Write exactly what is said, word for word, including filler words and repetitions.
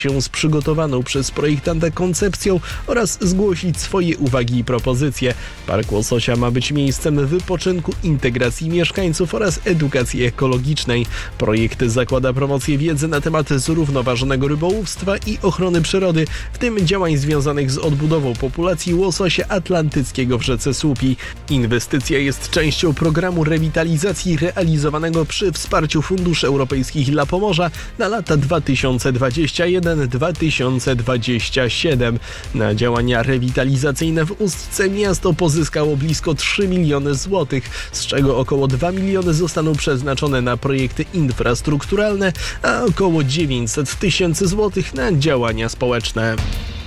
się z przygotowaną przez projektanta koncepcją oraz zgłosić swoje uwagi i propozycje. Park Łososia ma być miejscem wypoczynku, integracji mieszkańców oraz edukacji ekologicznej. Projekt zakłada promocję wiedzy na temat zrównoważonego rybołówstwa i ochrony przyrody, w tym działań związanych z odbudową populacji łososia atlantyckiego w rzece Słupi. Inwestycja jest częścią programu rewitalizacji realizowanego przy wsparciu funduszy europejskich dla Pomorza na lata dwa tysiące dwudziesty pierwszy do dwa tysiące dwudziestego siódmego. Na działania rewitalizacyjne w Ustce miasto pozyskało blisko trzy miliony złotych, z czego około dwa miliony zostaną przeznaczone na projekty infrastrukturalne, a około dziewięćset tysięcy złotych na działania społeczne.